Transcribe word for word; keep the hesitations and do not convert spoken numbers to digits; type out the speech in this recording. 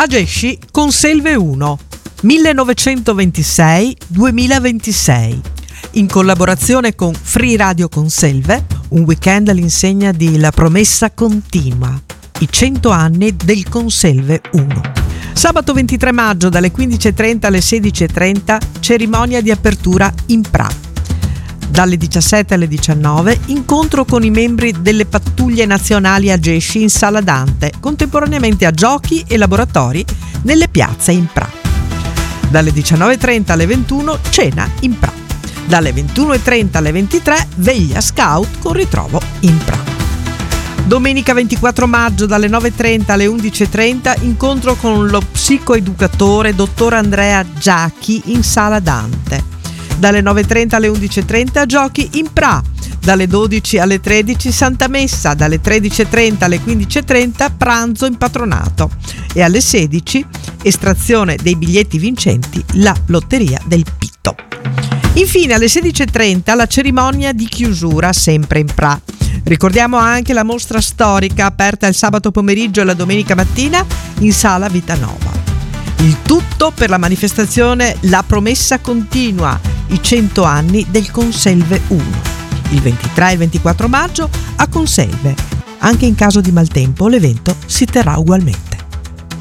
Agesci Conselve uno, millenovecentoventisei duemilaventisei, in collaborazione con Free Radio Conselve, un weekend all'insegna di La Promessa Continua, i cento anni del Conselve uno. Sabato ventitré maggio dalle quindici e trenta alle sedici e trenta, cerimonia di apertura in Pra. Dalle diciassette alle diciannove, incontro con i membri delle pattuglie nazionali Agesci in Sala Dante, contemporaneamente a giochi e laboratori nelle piazze in Pra. Dalle diciannove e trenta alle ventuno, cena in Pra. Dalle ventuno e trenta alle ventitré, veglia scout con ritrovo in Pra. Domenica ventiquattro maggio dalle nove e trenta alle undici e trenta, incontro con lo psicoeducatore dottor Andrea Giacchi in Sala Dante. Dalle nove e trenta alle undici e trenta, giochi in Pra. Dalle dodici alle tredici, Santa Messa. Dalle tredici e trenta alle quindici e trenta, pranzo in patronato. E alle sedici, estrazione dei biglietti vincenti, la lotteria del Pitto. Infine alle sedici e trenta, la cerimonia di chiusura, sempre in Pra. Ricordiamo anche la mostra storica aperta il sabato pomeriggio e la domenica mattina in Sala Vitanova. Il tutto per la manifestazione La Promessa Continua, i cento anni del Conselve uno, il ventitré e il ventiquattro maggio a Conselve. Anche in caso di maltempo l'evento si terrà ugualmente.